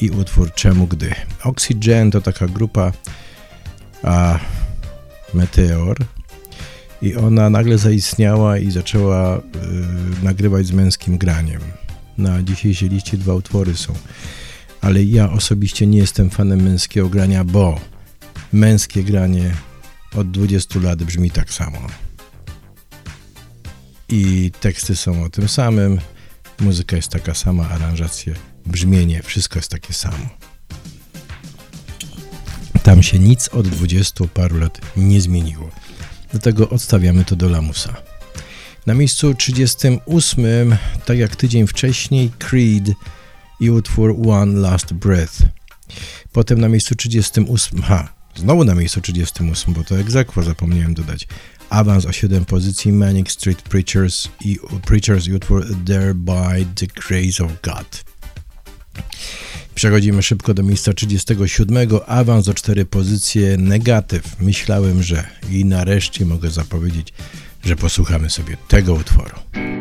i utwór Czemu Gdy. Oxygen to taka grupa Meteor i ona nagle zaistniała i zaczęła nagrywać z męskim graniem. Na dzisiejszej liście 2 utwory są, ale ja osobiście nie jestem fanem męskiego grania, bo męskie granie od 20 lat brzmi tak samo. I teksty są o tym samym, muzyka jest taka sama, aranżacje, brzmienie, wszystko jest takie samo. Tam się nic od 20 paru lat nie zmieniło. Dlatego odstawiamy to do lamusa. Na miejscu 38, tak jak tydzień wcześniej, Creed i utwór One Last Breath. Potem na miejscu 38, znowu na miejscu 38, bo to ex aequo zapomniałem dodać. Awans o 7 pozycji, Manic Street Preachers i utwór There by the Grace of God. Przechodzimy szybko do miejsca 37, awans o 4 pozycje, Negatyw. Myślałem, że i nareszcie mogę zapowiedzieć, że posłuchamy sobie tego utworu.